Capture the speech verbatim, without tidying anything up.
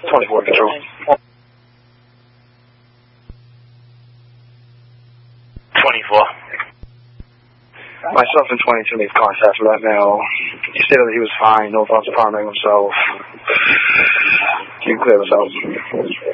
twenty-four control. twenty-four. Myself and twenty-two make contact for that male. He stated that he was fine, no thoughts of harming himself. You can clear this out.